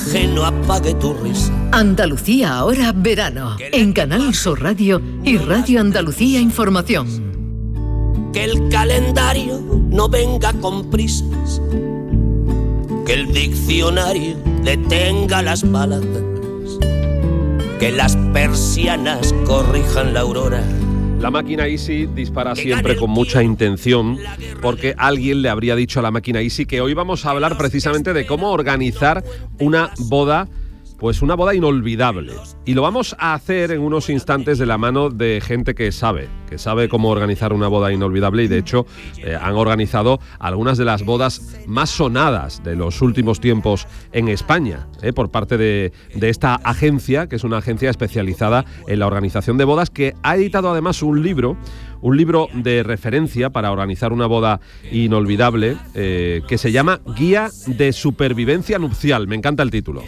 Que no apague tu risa. Andalucía ahora verano, en Canal Sur Radio y Radio Andalucía Información. Que el calendario no venga con prisas. Que el diccionario detenga las palabras. Que las persianas corrijan la aurora. La máquina Easy dispara siempre con mucha intención, porque alguien le habría dicho a la máquina Easy que hoy vamos a hablar precisamente de cómo organizar una boda, pues una boda inolvidable. Y lo vamos a hacer en unos instantes de la mano de gente que sabe cómo organizar una boda inolvidable, y de hecho han organizado algunas de las bodas más sonadas de los últimos tiempos en España, por parte de esta agencia, que es una agencia especializada en la organización de bodas, que ha editado además un libro de referencia para organizar una boda inolvidable, que se llama Guía de Supervivencia Nupcial. Me encanta el título.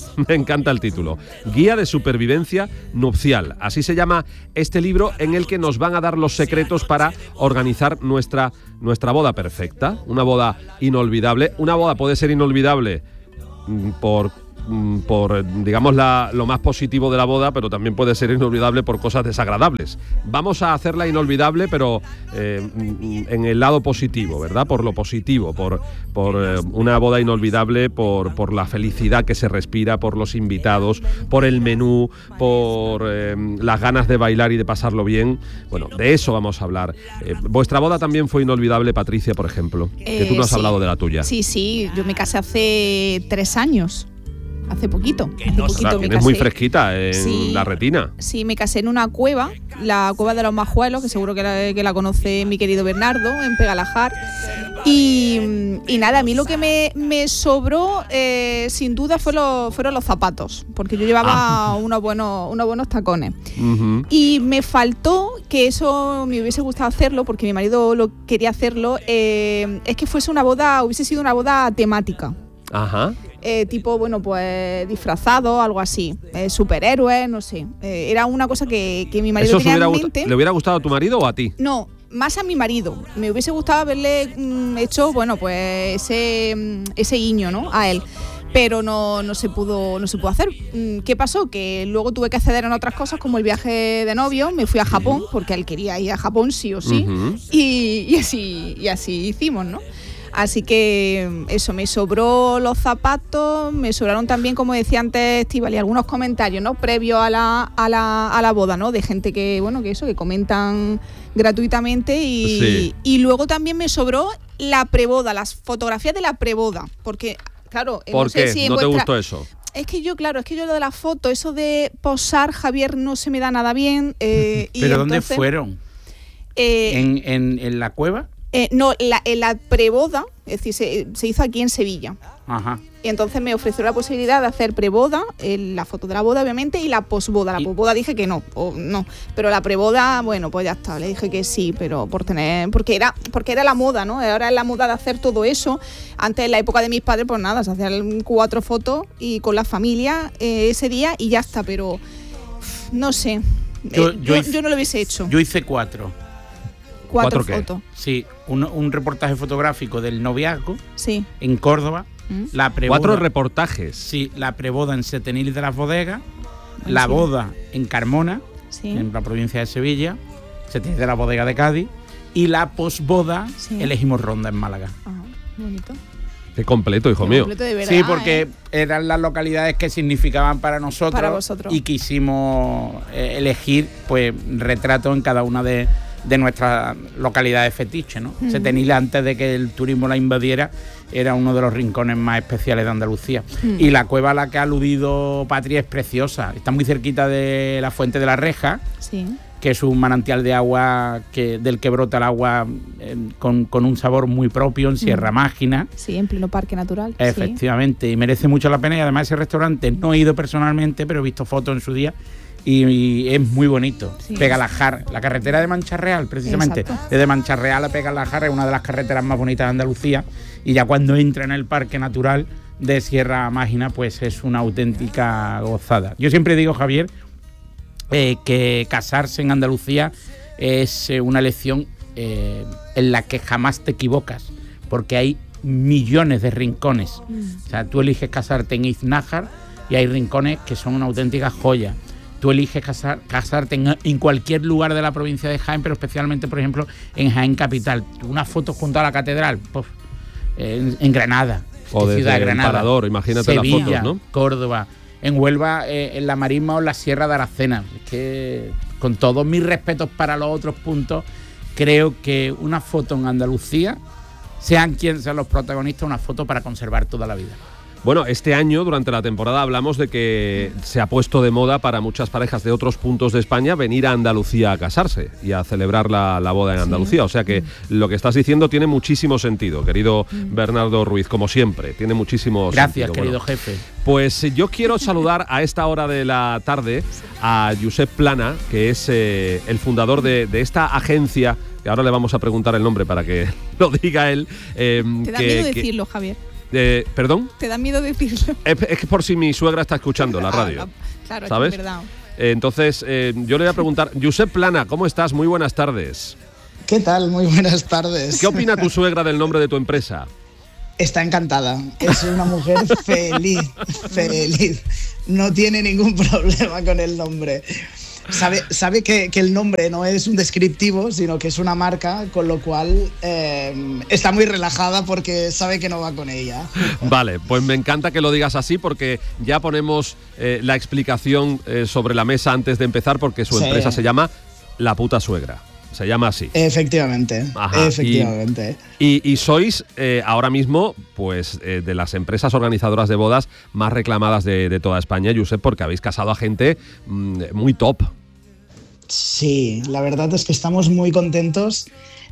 Guía de Supervivencia Nupcial. Así se llama este libro, en el que nos van a dar los secretos para organizar nuestra boda perfecta, una boda inolvidable. Una boda puede ser inolvidable por digamos lo más positivo de la boda, pero también puede ser inolvidable por cosas desagradables. Vamos a hacerla inolvidable, pero en el lado positivo, ¿verdad? Por lo positivo, por una boda inolvidable, por la felicidad que se respira, por los invitados, por el menú, por las ganas de bailar y de pasarlo bien. Bueno, de eso vamos a hablar. Vuestra boda también fue inolvidable, Patricia, por ejemplo, que tú no has hablado de la tuya. Sí, yo me casé hace 3 años. Hace poquito me casé. Muy fresquita en la retina. Sí, me casé en una cueva, la cueva de los Majuelos, que seguro que la conoce mi querido Bernardo, en Pegalajar. Y nada, a mí lo que me sobró, sin duda, fueron los zapatos, porque yo llevaba unos buenos tacones. Uh-huh. Y me faltó, que eso me hubiese gustado hacerlo, porque mi marido lo quería hacerlo, es que hubiese sido una boda temática. Ajá. Tipo, pues disfrazado, algo así, superhéroes, no sé. Era una cosa que mi marido tenía en mente. ¿Le hubiera gustado a tu marido o a ti? No, más a mi marido. Me hubiese gustado haberle hecho, ese guiño, ¿no? A él. Pero no se pudo hacer. ¿Qué pasó? Que luego tuve que acceder en otras cosas, como el viaje de novio. Me fui a Japón, porque él quería ir a Japón sí o sí. Uh-huh. Y así hicimos, ¿no? Así que eso, me sobró los zapatos, me sobraron también, como decía antes Estíbaliz, algunos comentarios, ¿no? Previos a la boda, ¿no? De gente que comentan gratuitamente y luego también me sobró la preboda, las fotografías de la preboda, porque claro, ¿por qué? ¿No te gustó eso? Es que yo lo de la foto, eso de posar, Javier, no se me da nada bien. ¿Pero dónde fueron? ¿En la cueva? No, en la preboda, es decir, se hizo aquí en Sevilla. Ajá. Y entonces me ofreció la posibilidad de hacer preboda, la foto de la boda obviamente, y la posboda. La posboda dije que no, pero la preboda, pues ya está, le dije que sí, pero porque era la moda, ¿no? Ahora es la moda de hacer todo eso. Antes, en la época de mis padres, pues nada, se hacían 4 fotos y con la familia ese día y ya está, pero no sé, yo no lo hubiese hecho. Yo hice 4. 4 fotos. Sí, un reportaje fotográfico del noviazgo, sí, en Córdoba. La preboda, 4 reportajes. Sí, la preboda en Setenil de las Bodegas, la boda en Carmona, sí, en la provincia de Sevilla, Setenil de las Bodegas de Cádiz, y la posboda elegimos Ronda en Málaga. Bonito. Qué completo, hijo mío. Completo de verdad, sí, porque eran las localidades que significaban para nosotros. Para vosotros. Y quisimos elegir retratos en cada una de nuestras localidades fetiches, ¿no? Uh-huh. Setenil, antes de que el turismo la invadiera, era uno de los rincones más especiales de Andalucía. Uh-huh. Y la cueva a la que ha aludido Patria es preciosa. Está muy cerquita de la Fuente de la Reja, sí, que es un manantial de agua del que brota el agua con un sabor muy propio en Sierra Mágina. Sí, en pleno parque natural. Efectivamente, sí, y merece mucho la pena. Y además ese restaurante no he ido personalmente, pero he visto fotos en su día. Y es muy bonito. Sí. Pegalajar, la carretera de Mancha Real, precisamente. Exacto. Desde Mancha Real a Pegalajar es una de las carreteras más bonitas de Andalucía. Y ya cuando entra en el Parque Natural de Sierra Mágina, pues es una auténtica gozada. Yo siempre digo, Javier, que casarse en Andalucía es una elección en la que jamás te equivocas, porque hay millones de rincones. O sea, tú eliges casarte en Iznájar y hay rincones que son una auténtica joya. Tú eliges casarte en cualquier lugar de la provincia de Jaén, pero especialmente, por ejemplo, en Jaén capital. Una foto junto a la catedral, pues, en Granada. O desde ciudad de Granada, el Parador, imagínate Sevilla, las fotos, ¿no? Córdoba, en Huelva, en la Marisma o en la Sierra de Aracena. Es que, con todos mis respetos para los otros puntos, creo que una foto en Andalucía, sean quienes sean los protagonistas, una foto para conservar toda la vida. Bueno, este año, durante la temporada, hablamos de que se ha puesto de moda para muchas parejas de otros puntos de España venir a Andalucía a casarse y a celebrar la boda en Andalucía. O sea que lo que estás diciendo tiene muchísimo sentido, querido Bernardo Ruiz, como siempre, tiene muchísimo sentido. Gracias, querido jefe. Pues yo quiero saludar a esta hora de la tarde a Josep Plana, que es el fundador de esta agencia, que ahora le vamos a preguntar el nombre para que lo diga él. Te da miedo decirlo, Javier. ¿Perdón? ¿Te da miedo decirlo? Es que por si mi suegra está escuchando la radio. Claro, ¿sabes? es verdad. Entonces, yo le voy a preguntar, Josep Plana, ¿cómo estás? Muy buenas tardes. ¿Qué tal? Muy buenas tardes. ¿Qué opina tu suegra del nombre de tu empresa? Está encantada. Es una mujer feliz. No tiene ningún problema con el nombre. Sabe que el nombre no es un descriptivo, sino que es una marca, con lo cual está muy relajada porque sabe que no va con ella. Vale, pues me encanta que lo digas así porque ya ponemos la explicación sobre la mesa antes de empezar, porque su empresa se llama La Puta Suegra. Se llama así. Efectivamente. Ajá. Efectivamente. Y sois ahora mismo pues de las empresas organizadoras de bodas más reclamadas de toda España, Josep, porque habéis casado a gente muy top. Sí, la verdad es que estamos muy contentos.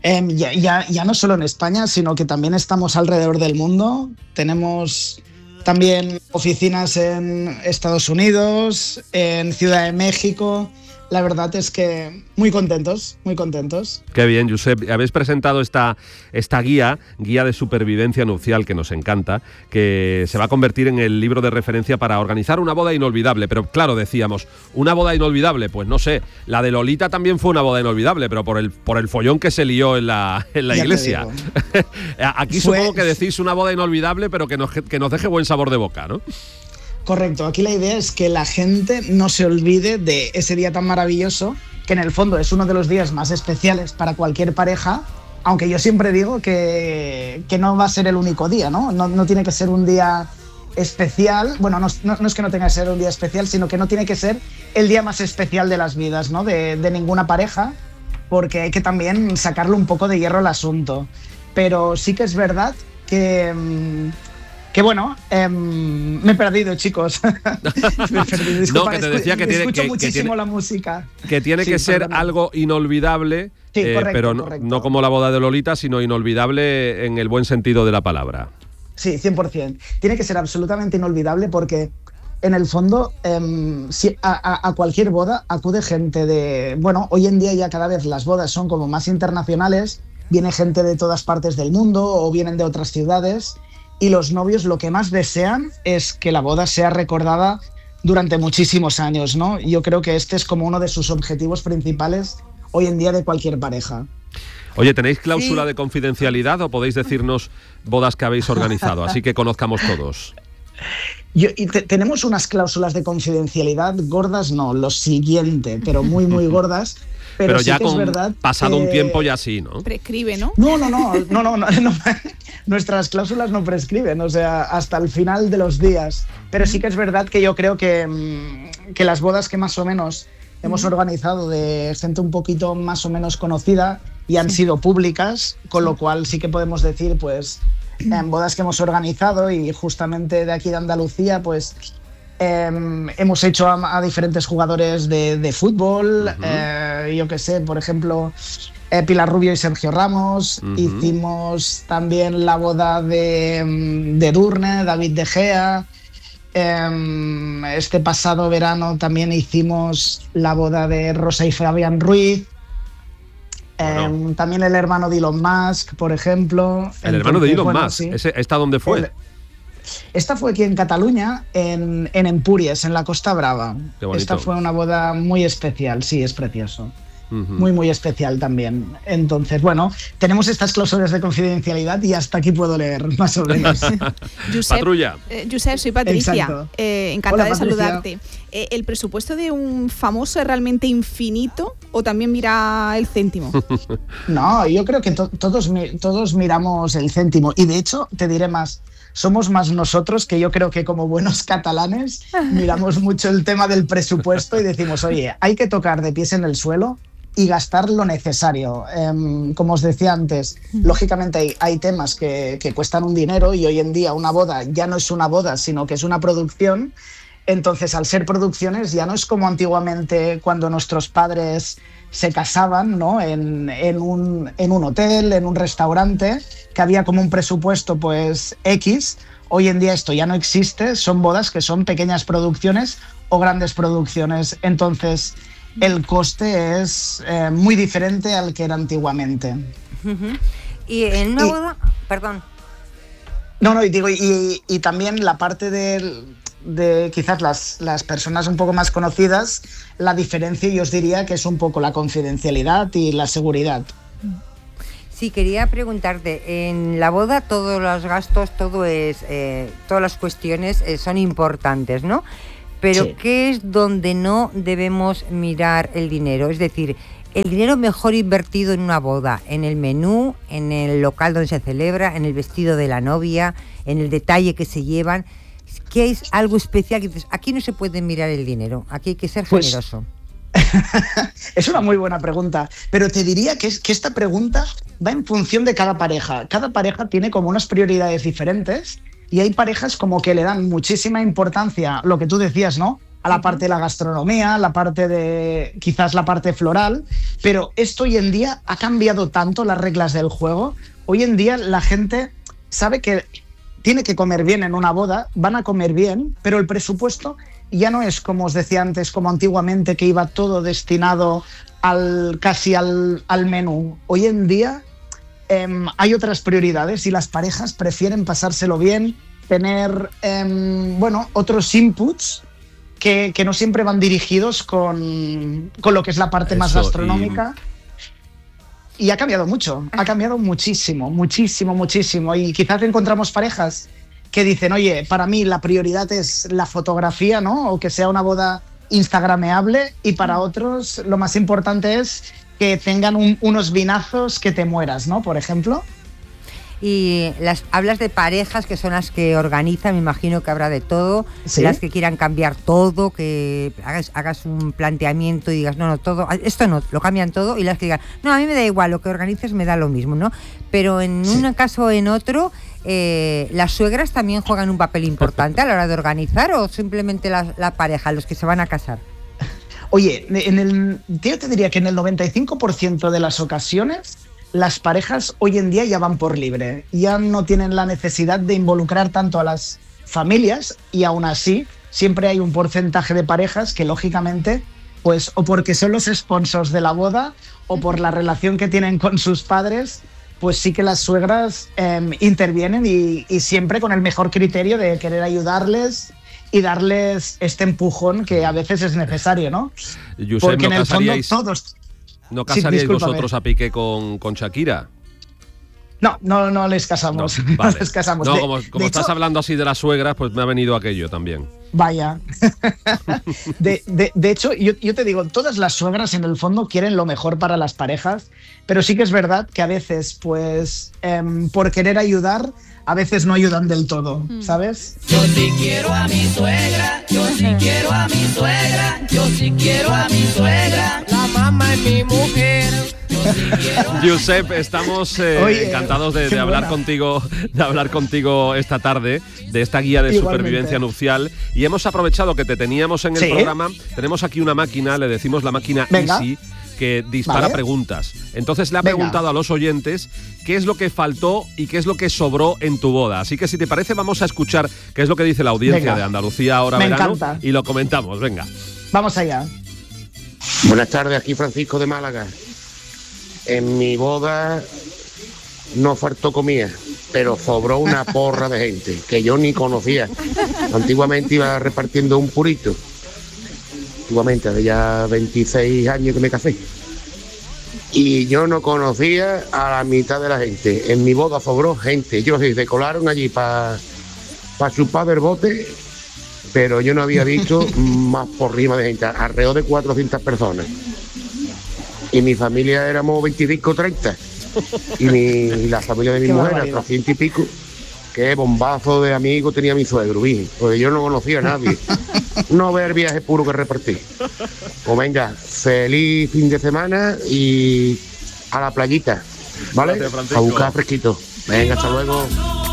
Ya no solo en España, sino que también estamos alrededor del mundo. Tenemos también oficinas en Estados Unidos, en Ciudad de México. La verdad es que muy contentos, muy contentos. Qué bien, Josep. Habéis presentado esta guía de supervivencia nupcial que nos encanta, que se va a convertir en el libro de referencia para organizar una boda inolvidable. Pero claro, decíamos, una boda inolvidable, pues no sé, la de Lolita también fue una boda inolvidable, pero por el follón que se lió en la iglesia. Aquí supongo que decís una boda inolvidable, pero que nos deje buen sabor de boca, ¿no? Correcto, aquí la idea es que la gente no se olvide de ese día tan maravilloso, que en el fondo es uno de los días más especiales para cualquier pareja, aunque yo siempre digo que no va a ser el único día, ¿no? No tiene que ser un día especial. Bueno, no es que no tenga que ser un día especial, sino que no tiene que ser el día más especial de las vidas, ¿no? de ninguna pareja, porque hay que también sacarle un poco de hierro al asunto. Pero sí que es verdad que bueno, me he perdido, chicos. Me he perdido. Disculpa, no, que te decía que escucho muchísimo la música. Que tiene que ser algo inolvidable, sí, correcto, pero correcto. No como la boda de Lolita, sino inolvidable en el buen sentido de la palabra. Sí, 100%. Tiene que ser absolutamente inolvidable porque, en el fondo, si a cualquier boda acude gente de... Bueno, hoy en día ya cada vez las bodas son como más internacionales, viene gente de todas partes del mundo o vienen de otras ciudades... Y los novios lo que más desean es que la boda sea recordada durante muchísimos años, ¿no? Yo creo que este es como uno de sus objetivos principales hoy en día de cualquier pareja. Oye, ¿tenéis cláusula de confidencialidad o podéis decirnos bodas que habéis organizado? Así que conozcamos todos. Tenemos unas cláusulas de confidencialidad gordas, no, lo siguiente, pero muy, muy gordas. Pero sí ya que es verdad pasado un tiempo ya sí, ¿no? Prescribe, ¿no? No. Nuestras cláusulas no prescriben, o sea, hasta el final de los días. Pero sí que es verdad que yo creo que las bodas que más o menos hemos organizado de gente un poquito más o menos conocida y han sido públicas, con lo cual sí que podemos decir, pues, en bodas que hemos organizado y justamente de aquí de Andalucía, pues... hemos hecho a diferentes jugadores de fútbol, yo qué sé, por ejemplo, Pilar Rubio y Sergio Ramos. Hicimos también la boda de Durne, David De Gea. Este pasado verano también hicimos la boda de Rosa y Fabián Ruiz. Bueno. También el hermano de Elon Musk, por ejemplo. El hermano de Elon Musk, sí. ¿Esta dónde fue? Esta fue aquí en Cataluña, en Empúries, en la Costa Brava. Qué bonito. Esta fue una boda muy especial, sí, es precioso. muy especial también. Entonces, bueno, tenemos estas cláusulas de confidencialidad y hasta aquí puedo leer, más o menos. Patrulla. Josep, soy Patricia. Encantada Hola, de saludarte. ¿El presupuesto de un famoso es realmente infinito o también mira el céntimo? No, yo creo que todos miramos el céntimo. Y de hecho, te diré más, somos más nosotros que yo creo que como buenos catalanes miramos mucho el tema del presupuesto y decimos, oye, hay que tocar de pies en el suelo y gastar lo necesario. Como os decía antes, lógicamente hay temas que cuestan un dinero y hoy en día una boda ya no es una boda, sino que es una producción. Entonces, al ser producciones, ya no es como antiguamente cuando nuestros padres se casaban, ¿no? en un hotel, en un restaurante, que había como un presupuesto pues X. Hoy en día esto ya no existe, son bodas que son pequeñas producciones o grandes producciones. Entonces, el coste es muy diferente al que era antiguamente. Y en una boda, perdón. No, y digo, y también la parte de quizás las personas un poco más conocidas, la diferencia yo os diría que es un poco la confidencialidad y la seguridad. Sí, quería preguntarte, en la boda todos los gastos, todas las cuestiones son importantes, ¿no? Pero sí. ¿Qué es donde no debemos mirar el dinero? Es decir, el dinero mejor invertido en una boda, en el menú, en el local donde se celebra, en el vestido de la novia, en el detalle que se llevan. ¿Qué es algo especial que dices, aquí no se puede mirar el dinero, aquí hay que ser generoso? Es una muy buena pregunta, pero te diría que esta pregunta va en función de cada pareja. Cada pareja tiene como unas prioridades diferentes y hay parejas como que le dan muchísima importancia, lo que tú decías, ¿no? A la parte de la gastronomía, quizás la parte floral, pero esto hoy en día ha cambiado tanto las reglas del juego. Hoy en día la gente sabe que tiene que comer bien en una boda, van a comer bien, pero el presupuesto ya no es, como os decía antes, como antiguamente, que iba todo destinado casi al menú. Hoy en día hay otras prioridades y las parejas prefieren pasárselo bien, tener otros inputs que no siempre van dirigidos con lo que es la parte más gastronómica. Y ha cambiado mucho, ha cambiado muchísimo. Y quizás encontramos parejas que dicen, oye, para mí la prioridad es la fotografía, ¿no? O que sea una boda instagrameable, y para otros lo más importante es que tengan unos vinazos que te mueras, ¿no? Por ejemplo. Y hablas de parejas que son las que organizan, me imagino que habrá de todo, ¿sí? Las que quieran cambiar todo, que hagas un planteamiento y digas, no, todo, esto no, lo cambian todo, y las que digan, no, a mí me da igual, lo que organices me da lo mismo, ¿no? Pero en un caso o en otro, ¿las suegras también juegan un papel importante a la hora de organizar o simplemente la pareja, los que se van a casar? Oye, yo te diría que en el 95% de las ocasiones las parejas hoy en día ya van por libre, ya no tienen la necesidad de involucrar tanto a las familias, y aún así siempre hay un porcentaje de parejas que lógicamente, pues o porque son los sponsors de la boda o por la relación que tienen con sus padres, pues sí que las suegras intervienen y siempre con el mejor criterio de querer ayudarles y darles este empujón que a veces es necesario, ¿no? Josep, porque en el fondo todos... ¿No casaríais vosotros a Piqué con Shakira? No les casamos. No, vale. No les casamos. No, como estás hablando así de las suegras, pues me ha venido aquello también. Vaya. de hecho, yo te digo, todas las suegras en el fondo quieren lo mejor para las parejas, pero sí que es verdad que a veces, pues, por querer ayudar, a veces no ayudan del todo, ¿sabes? Yo sí quiero a mi suegra, yo sí quiero a mi suegra, yo sí quiero a mi suegra, la mamá es mi mujer. Josep, estamos encantados de hablar contigo esta tarde, de esta guía de supervivencia nupcial, y hemos aprovechado que te teníamos en el programa. Tenemos aquí una máquina, le decimos la máquina Easy, que dispara preguntas. Entonces le ha preguntado a los oyentes qué es lo que faltó y qué es lo que sobró en tu boda. Así que si te parece vamos a escuchar qué es lo que dice la audiencia de Andalucía Ahora Verano, y lo comentamos. Venga. Vamos allá. Buenas tardes, aquí Francisco de Málaga. En mi boda no faltó comida, pero sobró una porra de gente que yo ni conocía. Antiguamente iba repartiendo un purito. Antiguamente, hace ya 26 años que me casé. y yo no conocía a la mitad de la gente. En mi boda sobró gente. Ellos se decolaron allí para chupar del bote, pero yo no había visto más por rima de gente, alrededor de 400 personas. Y mi familia éramos 25, 30. Y la familia de mi mujer era 300 y pico. Qué bombazo de amigos tenía mi suegro, ¿viste? Porque yo no conocía a nadie. No ver viaje puro que repartí. Pues venga, feliz fin de semana y a la playita, ¿vale? A buscar fresquito. Venga, hasta luego.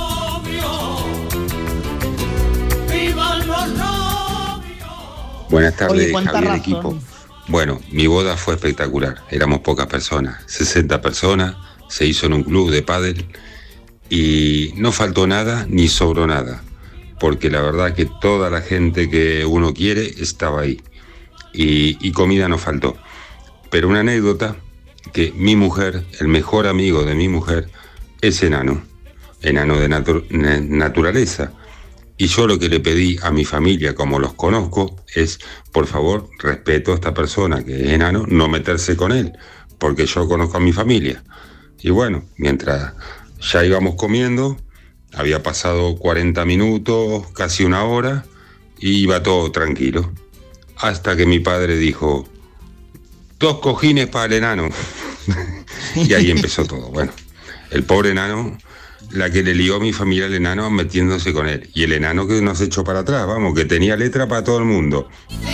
Buenas tardes, Oye, cuánta Javier, razón. equipo. Bueno, mi boda fue espectacular. Éramos pocas personas, 60 personas. Se hizo en un club de pádel y no faltó nada ni sobró nada, porque la verdad que toda la gente que uno quiere estaba ahí y comida no faltó. Pero una anécdota, que mi mujer, el mejor amigo de mi mujer, es enano de naturaleza. Y yo lo que le pedí a mi familia, como los conozco, es, por favor, respeto a esta persona que es enano, no meterse con él, porque yo conozco a mi familia. Y bueno, mientras ya íbamos comiendo, había pasado 40 minutos, casi una hora, y iba todo tranquilo. Hasta que mi padre dijo, 2 cojines para el enano. Y ahí empezó todo. Bueno, el pobre enano, la que le lió a mi familia al enano metiéndose con él. Y el enano que nos echó para atrás, vamos, que tenía letra para todo el mundo.